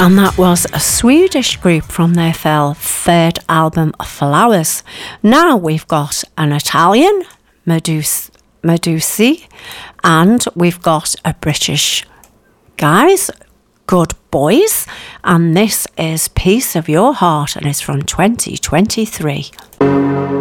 And that was a Swedish group from their third album, Flowers. Now we've got an Italian, Medusi, and we've got a British guys, Good Boys, and this is Piece of Your Heart, and it's from 2023.